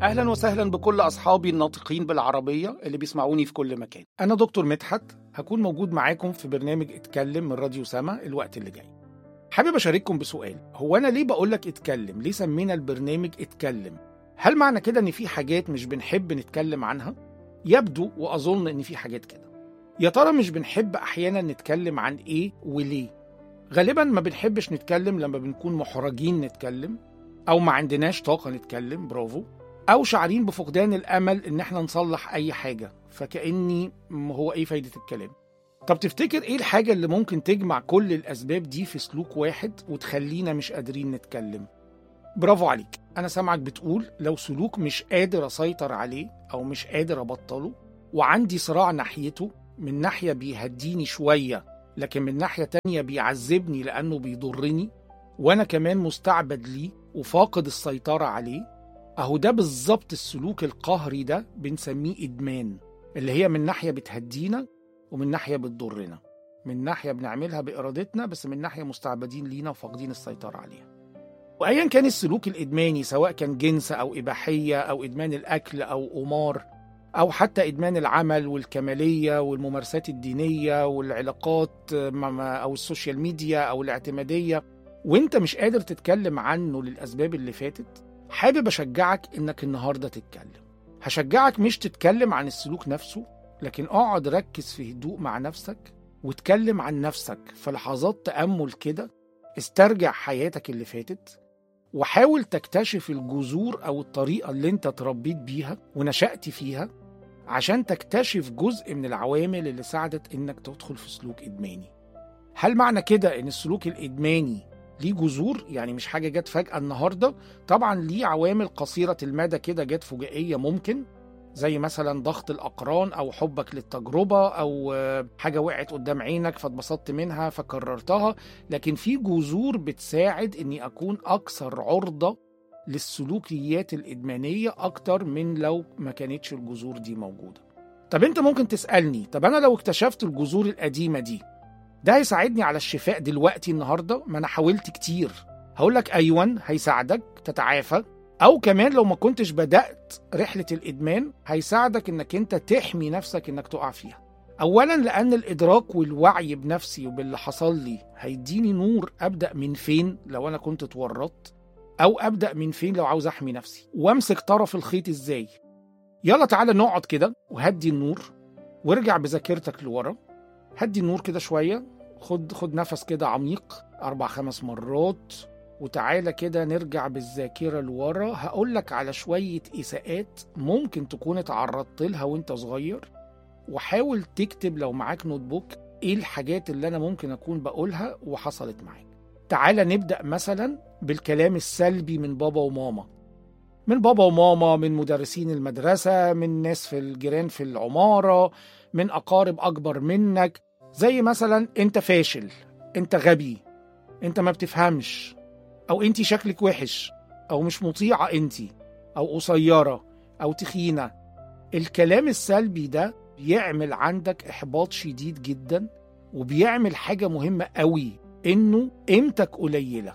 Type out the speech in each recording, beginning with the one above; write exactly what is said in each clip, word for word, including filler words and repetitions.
أهلا وسهلا بكل أصحابي الناطقين بالعربية اللي بيسمعوني في كل مكان. أنا دكتور مدحت، هكون موجود معاكم في برنامج اتكلم من راديو سما الوقت اللي جاي. حابب أشارككم بسؤال، هو أنا ليه بقولك اتكلم؟ ليه سمينا البرنامج اتكلم؟ هل معنى كده إن في حاجات مش بنحب نتكلم عنها؟ يبدو وأظن إن في حاجات كده. يا ترى مش بنحب أحيانا نتكلم عن إيه وليه؟ غالبا ما بنحبش نتكلم لما بنكون محرجين نتكلم، أو ما عندناش طاقة نتكلم، برافو، أو شعرين بفقدان الأمل إن احنا نصلح أي حاجة، فكأني هو إيه فايدة الكلام؟ طب تفتكر إيه الحاجة اللي ممكن تجمع كل الأسباب دي في سلوك واحد وتخلينا مش قادرين نتكلم؟ برافو عليك، أنا سامعك بتقول لو سلوك مش قادر أسيطر عليه أو مش قادر أبطله وعندي صراع ناحيته، من ناحية بيهديني شوية لكن من ناحية تانية بيعذبني لأنه بيضرني، وأنا كمان مستعبد ليه وفاقد السيطرة عليه، أهو ده بالظبط السلوك القهري ده بنسميه إدمان، اللي هي من ناحية بتهدينا ومن ناحية بتضرنا، من ناحية بنعملها بإرادتنا بس من ناحية مستعبدين لينا وفاقدين السيطرة عليها. وأيا كان السلوك الإدماني، سواء كان جنس أو إباحية أو إدمان الأكل أو قمار أو حتى إدمان العمل والكمالية والممارسات الدينية والعلاقات أو السوشيال ميديا أو الاعتمادية، وإنت مش قادر تتكلم عنه للأسباب اللي فاتت، حابب أشجعك إنك النهاردة تتكلم. هشجعك مش تتكلم عن السلوك نفسه، لكن اقعد ركز في هدوء مع نفسك وتكلم عن نفسك في لحظات تأمل كده، استرجع حياتك اللي فاتت وحاول تكتشف الجذور أو الطريقة اللي انت تربيت بيها ونشأت فيها، عشان تكتشف جزء من العوامل اللي ساعدت إنك تدخل في سلوك إدماني. هل معنى كده إن السلوك الإدماني ليه جذور؟ يعني مش حاجة جت فجأة النهاردة، طبعا ليه عوامل قصيرة المدى كده جت فجائية، ممكن زي مثلا ضغط الأقران أو حبك للتجربة أو حاجة وقعت قدام عينك فاتبسطت منها فكررتها، لكن في جذور بتساعد إني أكون أكثر عرضة للسلوكيات الإدمانية أكتر من لو ما كانتش الجذور دي موجودة. طب أنت ممكن تسألني، طب أنا لو اكتشفت الجذور القديمة دي ده هيساعدني على الشفاء دلوقتي النهاردة؟ ما أنا حاولت كتير. هقولك أيوان هيساعدك تتعافى، أو كمان لو ما كنتش بدأت رحلة الإدمان هيساعدك إنك أنت تحمي نفسك إنك تقع فيها. أولا لأن الإدراك والوعي بنفسي وباللي حصل لي هيديني نور أبدأ من فين لو أنا كنت اتورطت، أو أبدأ من فين لو عاوز أحمي نفسي، وأمسك طرف الخيط إزاي. يلا تعالى نقعد كده وهدي النور وارجع بذاكرتك لورا، هدي النور كده شوية، خد خد نفس كده عميق أربع خمس مرات، وتعالى كده نرجع بالذاكرة لورا. هقولك على شوية إساءات ممكن تكون اتعرضت لها وانت صغير، وحاول تكتب لو معاك نوت بوك ايه الحاجات اللي انا ممكن اكون بقولها وحصلت معاك. تعالى نبدأ مثلا بالكلام السلبي من بابا وماما، من بابا وماما، من مدرسين المدرسة، من ناس في الجيران في العمارة، من أقارب أكبر منك، زي مثلا انت فاشل، انت غبي، انت ما بتفهمش، او انت شكلك وحش، او مش مطيعة انت، او قصيرة، او تخينة. الكلام السلبي ده بيعمل عندك احباط شديد جدا، وبيعمل حاجة مهمة قوي، انه قيمتك قليلة،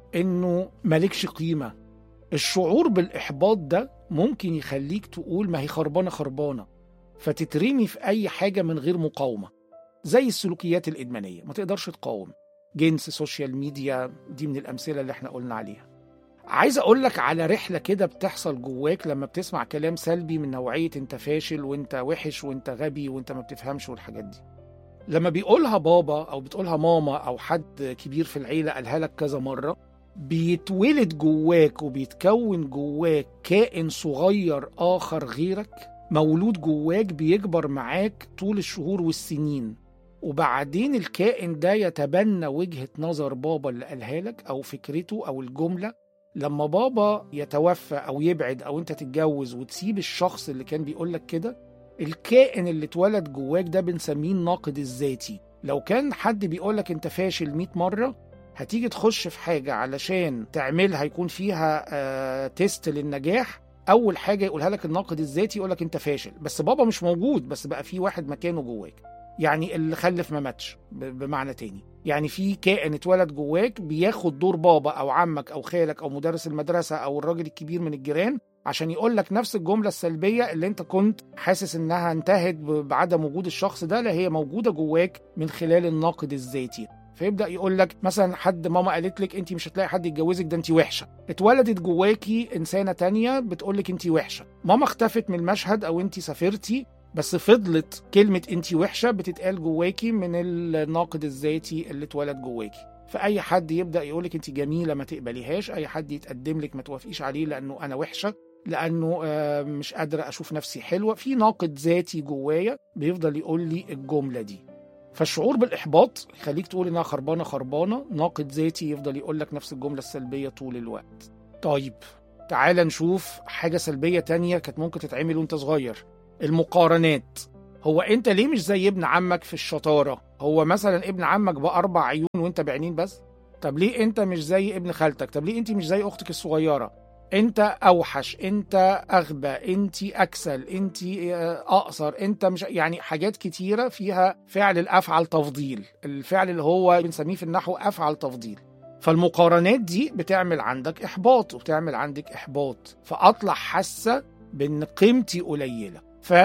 انه مالكش قيمة. الشعور بالاحباط ده ممكن يخليك تقول ما هي خربانة خربانة، فتترمي في اي حاجة من غير مقاومة، زي السلوكيات الإدمانية، ما تقدرش تقاوم، جنس، سوشيال ميديا، دي من الأمثلة اللي احنا قلنا عليها. عايز أقولك على رحلة كده بتحصل جواك لما بتسمع كلام سلبي من نوعية انت فاشل وانت وحش وانت غبي وانت ما بتفهمش والحاجات دي. لما بيقولها بابا أو بتقولها ماما أو حد كبير في العيلة قالها لك كذا مرة، بيتولد جواك وبيتكون جواك كائن صغير آخر غيرك، مولود جواك بيكبر معاك طول الشهور والسنين، وبعدين الكائن ده يتبنى وجهة نظر بابا اللي قالها لك أو فكرته أو الجملة. لما بابا يتوفى أو يبعد أو أنت تتجوز وتسيب الشخص اللي كان بيقولك كده، الكائن اللي اتولد جواك ده بنسميه الناقد الذاتي. لو كان حد بيقولك أنت فاشل مئة مرة، هتيجي تخش في حاجة علشان تعملها يكون فيها آه تيست للنجاح، أول حاجة يقولها لك الناقد الذاتي يقولك أنت فاشل، بس بابا مش موجود، بس بقى في واحد مكانه جواك، يعني اللي خلف ما ماتش بمعنى تاني، يعني في كائن اتولد جواك بياخد دور بابا أو عمك أو خالك أو مدرس المدرسة أو الراجل الكبير من الجيران، عشان يقول لك نفس الجملة السلبية اللي انت كنت حاسس انها انتهت بعدم وجود الشخص ده، لا هي موجودة جواك من خلال الناقد الذاتي. فيبدأ يقول لك مثلا حد ماما قالت لك انت مش هتلاقي حد يتجوزك، ده انت وحشة. اتولدت جواكي انسانة تانية بتقول لك انت وحشة. ماما اختفت من المشهد او انت سافرتي، بس فضلت كلمة انت وحشة بتتقال جواكي من الناقد الذاتي اللي اتولد جواكي. فأي حد يبدأ يقولك انت جميلة ما تقبليهاش، أي حد يتقدم لك ما توافقيش عليه لأنه أنا وحشة، لأنه مش قادرة أشوف نفسي حلوة. في ناقد ذاتي جوايا بيفضل يقول لي الجملة دي. فالشعور بالإحباط يخليك تقول إنها خربانة خربانة، ناقد ذاتي يفضل يقول لك نفس الجملة السلبية طول الوقت. طيب تعال نشوف حاجة سلبية تانية كانت ممكن تتعمل وانت صغير، المقارنات. هو انت ليه مش زي ابن عمك في الشطارة؟ هو مثلا ابن عمك بأربع عيون وانت بعينين بس؟ طب ليه انت مش زي ابن خالتك؟ طب ليه انت مش زي اختك الصغيرة؟ انت اوحش، انت اغبى، انت اكسل، انت اقصر، انت مش، يعني حاجات كتيرة فيها فعل الافعل تفضيل، الفعل اللي هو بنسميه في النحو افعل تفضيل. فالمقارنات دي بتعمل عندك احباط وبتعمل عندك احباط، فاطلع حاسة بان قيمتي قليلة.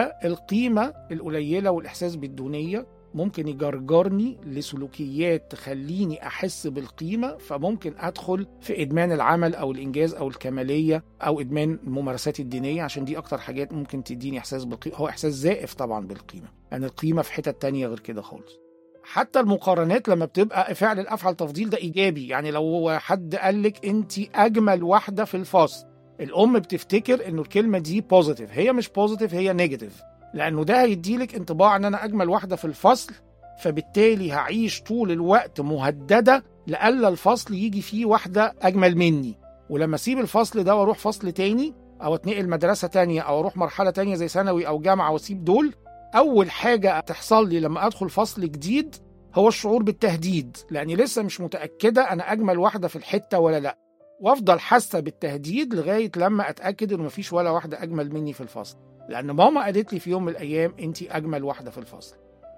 فالقيمة القليلة والإحساس بالدونية ممكن يجرجرني لسلوكيات تخليني أحس بالقيمة، فممكن أدخل في إدمان العمل أو الإنجاز أو الكمالية أو إدمان الممارسات الدينية، عشان دي أكتر حاجات ممكن تديني إحساس بالقيمة. هو إحساس زائف طبعا بالقيمة، يعني القيمة في حتة تانية غير كده خالص. حتى المقارنات لما بتبقى فعل الأفعل تفضيل ده إيجابي، يعني لو حد قالك أنت أجمل واحدة في الفصل، الأم بتفتكر إنه الكلمة دي بوزيتيف، هي مش بوزيتيف، هي نيجاتيف، لأنه ده هيديلك انطباع إن أنا أجمل واحدة في الفصل، فبالتالي هعيش طول الوقت مهددة لألا الفصل يجي فيه واحدة أجمل مني. ولما أسيب الفصل ده وأروح فصل تاني أو أتنقل مدرسة تانية أو أروح مرحلة تانية زي ثانوي أو جامعة وأسيب دول، أول حاجة تحصل لي لما أدخل فصل جديد هو الشعور بالتهديد، لأني لسه مش متأكدة أنا أجمل واحدة في الحتة ولا لأ، وافضل حاسه بالتهديد لغايه لما اتاكد انه مفيش ولا واحده اجمل مني في الفصل، لان ماما قالت لي في يوم من الايام انت اجمل واحده في الفصل.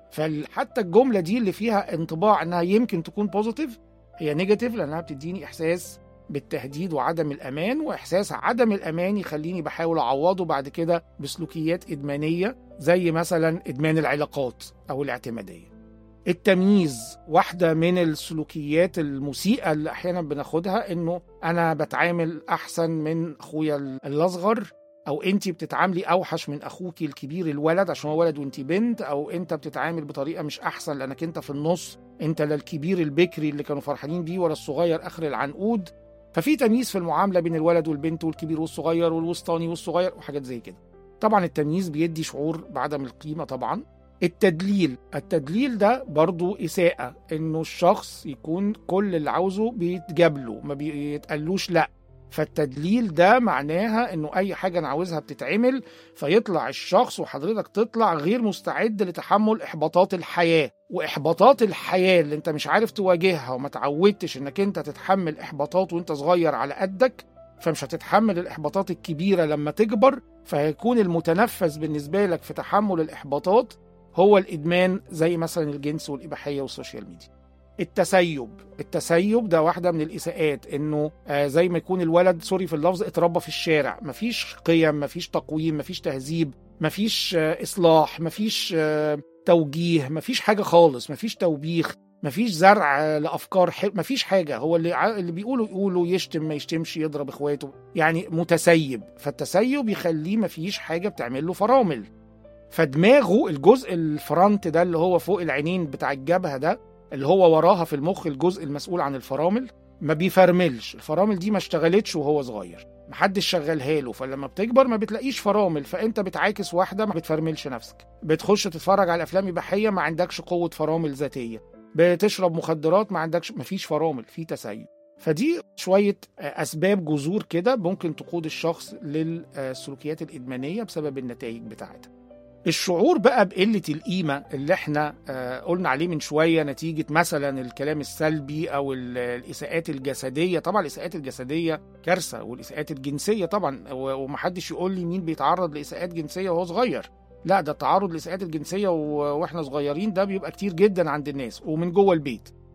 فحتى الجمله دي اللي فيها انطباع انها يمكن تكون بوزيتيف هي نيجاتيف، لانها بتديني احساس بالتهديد وعدم الامان، واحساس عدم الامان يخليني بحاول اعوضه بعد كده بسلوكيات ادمانيه زي مثلا ادمان العلاقات او الاعتماديه. التمييز واحدة من السلوكيات المسيئة اللي أحيانا بناخدها، إنه أنا بتعامل أحسن من أخويا الأصغر، أو أنتي بتتعاملي أوحش من أخوكي الكبير الولد عشان هو ولد وأنتي بنت، أو أنت بتتعامل بطريقة مش أحسن لأنك أنت في النص، أنت لا الكبير البكري اللي كانوا فرحانين بيه ولا الصغير آخر العنقود. ففي تمييز في المعاملة بين الولد والبنت والكبير والصغير والوسطاني والصغير وحاجات زي كده. طبعا التمييز بيدي شعور بعدم القيمة. طبعا التدليل، التدليل ده برضو إساءة، إنه الشخص يكون كل اللي عاوزه بيتجابله ما بيتقلوش لأ. فالتدليل ده معناها إنه أي حاجة أنا عاوزها بتتعمل، فيطلع الشخص وحضرتك تطلع غير مستعد لتحمل إحباطات الحياة. وإحباطات الحياة اللي أنت مش عارف تواجهها وما تعودتش إنك أنت تتحمل إحباطات وأنت صغير على قدك، فمش هتتحمل الإحباطات الكبيرة لما تكبر، فهيكون المتنفس بالنسبة لك في تحمل الإحباطات هو الإدمان، زي مثلا الجنس والإباحية والسوشيال ميديا. التسيب، التسيب ده واحدة من الإساءات، إنه آه زي ما يكون الولد سوري في اللفظ اتربى في الشارع، مفيش قيم، مفيش تقويم، مفيش تهذيب، مفيش آه إصلاح، مفيش آه توجيه، مفيش حاجة خالص، مفيش توبيخ، مفيش زرع لأفكار حلوة، مفيش حاجة. هو اللي اللي بيقولوا يقولوا، يشتم ما يشتمش، يضرب إخواته، يعني متسيب. فالتسيب يخليه مفيش حاجة بتعمل له فرامل، فدماغه الجزء الفرونت ده اللي هو فوق العينين بتاع الجبهة ده، اللي هو وراها في المخ الجزء المسؤول عن الفرامل، ما بيفرملش. الفرامل دي ما اشتغلتش وهو صغير، محدش شغلها له، فلما بتكبر ما بتلاقيش فرامل، فانت بتعاكس واحدة ما بتفرملش نفسك، بتخش تتفرج على افلام اباحية ما عندكش قوة فرامل ذاتية، بتشرب مخدرات ما عندكش، ما فيش فرامل، في تسيب. فدي شوية أسباب جذور كده ممكن تقود الشخص للسلوكيات الإدمانية بسبب النتائج بتاعتها. الشعور بقى بقلة القيمة اللي احنا قلنا عليه من شوية، نتيجة مثلا الكلام السلبي أو الإساءات الجسدية. طبعا الإساءات الجسدية كارثة، والإساءات الجنسية طبعا، ومحدش يقول لي مين بيتعرض لإساءات جنسية وهو صغير، لا ده التعرض للإساءات الجنسية وإحنا صغيرين ده بيبقى كتير جدا عند الناس ومن جوه البيت.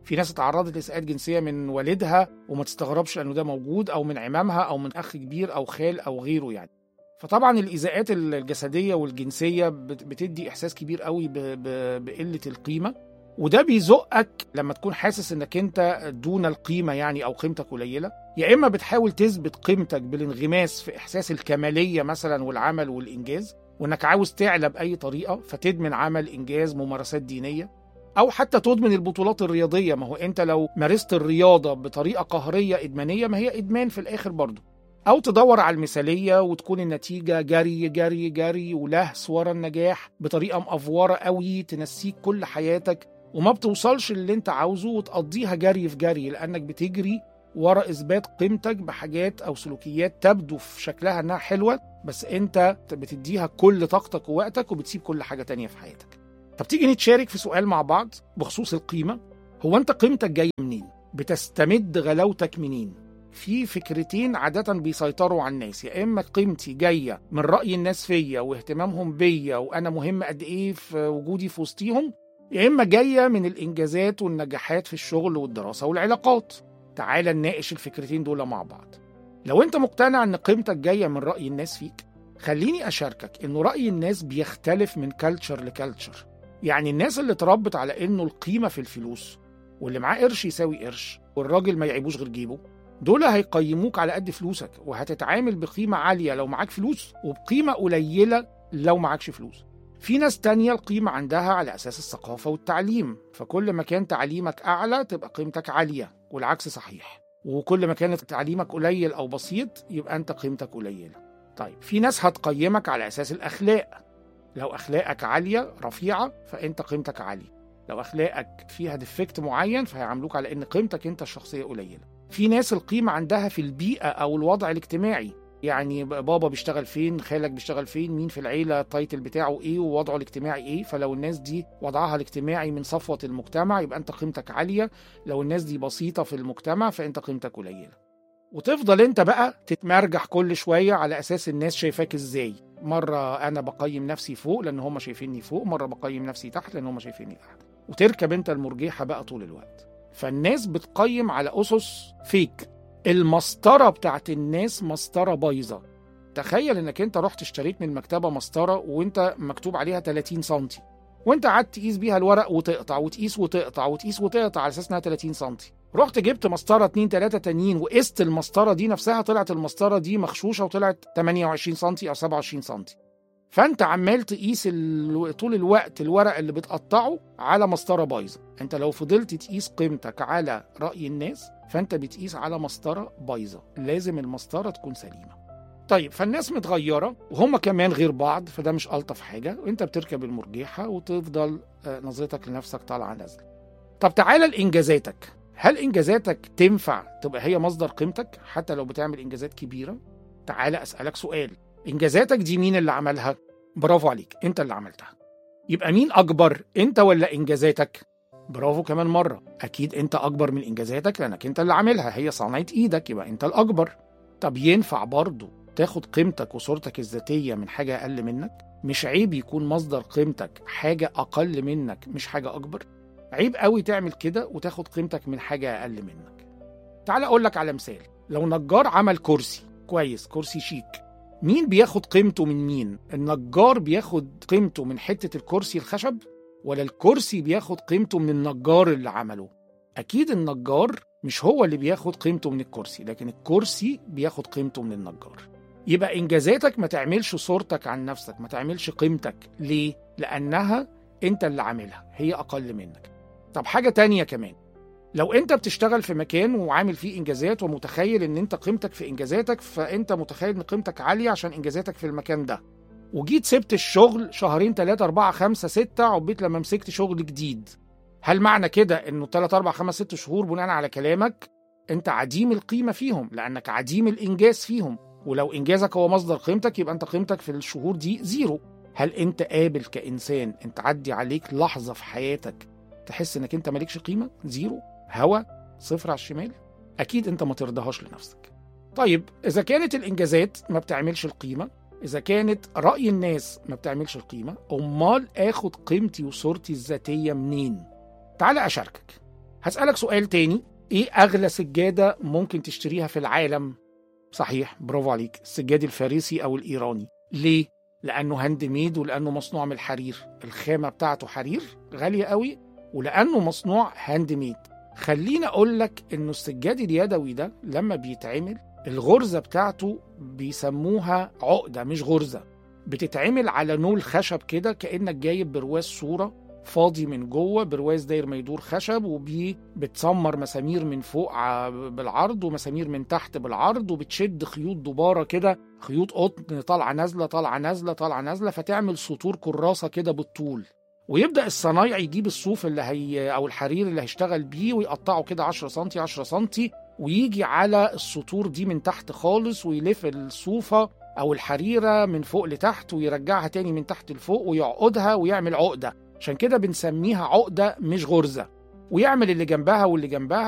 في ناس اتعرضت لإساءات جنسية من والدها وما تستغربش لأنه ده موجود، أو من عمامها أو من أخ كبير أو خال أو غيره يعني. فطبعا الإيذاءات الجسدية والجنسية بتدي إحساس كبير قوي بقلة القيمة، وده بيزقك لما تكون حاسس انك انت دون القيمة يعني او قيمتك قليلة. يا اما بتحاول تثبت قيمتك بالانغماس في احساس الكمالية مثلا والعمل والانجاز، وانك عاوز تعلى باي طريقة فتدمن عمل، انجاز، ممارسات دينية، او حتى تدمن البطولات الرياضية. ما هو انت لو مارست الرياضة بطريقة قهرية ادمانية ما هي ادمان في الاخر برضو. او تدور على المثالية وتكون النتيجة جري جري جري ولهس ورا النجاح بطريقة مأفورة قوي تنسيك كل حياتك، وما بتوصلش اللي انت عاوزه وتقضيها جري في جري، لانك بتجري ورا اثبات قيمتك بحاجات او سلوكيات تبدو في شكلها انها حلوة، بس انت بتديها كل طاقتك ووقتك وبتسيب كل حاجة تانية في حياتك. طب تيجي نتشارك في سؤال مع بعض بخصوص القيمة. هو انت قيمتك جاية منين؟ بتستمد غلاوتك منين؟ في فكرتين عادة بيسيطروا على الناس، يا اما قيمتي جاية من رأي الناس فيا واهتمامهم بيا وانا مهم قد ايه في وجودي في وسطيهم، يا إما جاية من الإنجازات والنجاحات في الشغل والدراسة والعلاقات. تعال نناقش الفكرتين دول مع بعض. لو أنت مقتنع أن قيمتك جاية من رأي الناس فيك، خليني أشاركك أنه رأي الناس بيختلف من كالتشر لكالتشر. يعني الناس اللي اتربت على أنه القيمة في الفلوس، واللي معاه قرش يساوي قرش، والراجل ما يعيبوش غير جيبه، دول هيقيموك على قد فلوسك، وهتتعامل بقيمة عالية لو معاك فلوس وبقيمة قليلة لو معاكش فلوس. في ناس تانية القيمة عندها على أساس الثقافة والتعليم، فكل ما كان تعليمك أعلى تبقى قيمتك عالية، والعكس صحيح. وكل ما كانت تعليمك قليل أو بسيط يبقى أنت قيمتك قليلة. طيب في ناس هتقيمك على أساس الأخلاق، لو أخلاقك عالية رفيعة فأنت قيمتك عالية، لو أخلاقك فيها ديفكت معين فهيعاملوك على أن قيمتك أنت الشخصية قليلة. في ناس القيمة عندها في البيئة أو الوضع الاجتماعي، يعني بابا بيشتغل فين، خالك بيشتغل فين، مين في العيلة التايتل بتاعه ايه ووضعه الاجتماعي ايه، فلو الناس دي وضعها الاجتماعي من صفوة المجتمع يبقى انت قيمتك عالية، لو الناس دي بسيطة في المجتمع فانت قيمتك قليلة. وتفضل انت بقى تتمرجح كل شوية على اساس الناس شايفاك ازاي. مرة انا بقيم نفسي فوق لان هم شايفيني فوق، مرة بقيم نفسي تحت لان هم شايفيني تحت، وتركب انت المرجحة بقى طول الوقت. فالناس بتقيم على اسس فيك. المسطرة بتاعت الناس مسطرة بايظة. تخيل انك انت رحت اشتريت من مكتبة مسطرة وانت مكتوب عليها ثلاثين سنتي، وانت قعدت تقيس بيها الورق وتقطع وتقيس وتقطع وتقيس وتقطع على اساس انها ثلاثين سنتي. رحت جبت مسطرة اتنين تلاتة تانيين وقست المسطرة دي نفسها، طلعت المسطرة دي مخشوشة وطلعت ثمانية وعشرين سنتي او سبعة وعشرين سنتي. فانت عمال تقيس طول الوقت الورق اللي بتقطعه على مسطرة بايظة. انت لو فضلت تقيس قيمتك على رأي الناس فانت بتقيس على مسطرة بايظة، لازم المسطرة تكون سليمة. طيب فالناس متغيرة وهم كمان غير بعض، فده مش ألطف حاجة، وانت بتركب المرجحة وتفضل نظرتك لنفسك طالعة نازلة. طب تعالى لإنجازاتك. هل إنجازاتك تنفع تبقى هي مصدر قيمتك حتى لو بتعمل إنجازات كبيرة؟ تعالى أسألك سؤال، إنجازاتك دي مين اللي عملها؟ برافو عليك، انت اللي عملتها. يبقى مين أكبر، انت ولا إنجازاتك؟ برافو كمان مرة، أكيد انت أكبر من إنجازاتك لأنك انت اللي عاملها، هي صنعة إيدك، يبقى انت الأكبر. طب ينفع برضو تاخد قيمتك وصورتك الذاتية من حاجة أقل منك؟ مش عيب يكون مصدر قيمتك حاجة أقل منك مش حاجة أكبر؟ عيب قوي تعمل كده وتاخد قيمتك من حاجة أقل منك. تعال أقول لك على مثال. لو نجار عمل كرسي كويس، كرسي شيك، مين بياخد قيمته من مين؟ النجار بياخد قيمته من حتة الكرسي الخشب، ولا الكرسي بياخد قيمته من النجار اللي عمله؟ أكيد النجار مش هو اللي بياخد قيمته من الكرسي، لكن الكرسي بياخد قيمته من النجار. يبقى إنجازاتك ما تعملش صورتك عن نفسك، ما تعملش قيمتك. ليه؟ لأنها أنت اللي عاملها، هي أقل منك. طب حاجة تانية كمان، لو أنت بتشتغل في مكان وعامل فيه إنجازات ومتخيل أن أنت قيمتك في إنجازاتك، فأنت متخيل أن قيمتك عالية عشان إنجازاتك في المكان ده، وجيت سبت الشغل شهرين تلاتة أربعة خمسة ستة عبيت لما مسكت شغل جديد، هل معنى كده أنه تلاتة أربعة خمسة ستة شهور بناء على كلامك أنت عديم القيمة فيهم لأنك عديم الإنجاز فيهم؟ ولو إنجازك هو مصدر قيمتك يبقى أنت قيمتك في الشهور دي زيرو. هل أنت قابل كإنسان أن تعدي عليك لحظة في حياتك تحس أنك أنت مالكش قيمة؟ زيرو، هوا، صفر على الشمال؟ أكيد أنت ما ترضاهاش لنفسك. طيب إذا كانت الإنجازات ما بتعملش القيمة، إذا كانت رأي الناس ما بتعملش القيمة، أمال آخد قيمتي وصورتي الذاتية منين؟ تعال أشاركك. هسألك سؤال تاني، ايه اغلى سجادة ممكن تشتريها في العالم؟ صحيح، برافو عليك، السجاد الفارسي او الايراني. ليه؟ لانه هاند ميد، ولانه مصنوع من الحرير، الخامة بتاعته حرير غالية قوي، ولانه مصنوع هاند ميد. خليني اقول لك انه السجاد اليدوي ده لما بيتعمل الغرزة بتاعته بيسموها عقدة مش غرزة، بتتعمل على نول خشب كده، كأنك جايب برواز صورة فاضي من جوه، برواز داير ما يدور خشب، وبيه بتسمر مسامير من فوق بالعرض ومسامير من تحت بالعرض، وبتشد خيوط دبارة كده، خيوط قطن طالعة نازلة طالعة نازلة طالعة نازلة، فتعمل سطور كراسة كده بالطول. ويبدأ الصنايعي يجيب الصوف اللي هي أو الحرير اللي هيشتغل بيه ويقطعه كده عشرة سنتي عشرة سنتي، ويجي على السطور دي من تحت خالص، ويلف الصوفة أو الحريرة من فوق لتحت، ويرجعها تاني من تحت لفوق، ويعقدها ويعمل عقدة. عشان كده بنسميها عقدة مش غرزة. ويعمل اللي جنبها واللي جنبها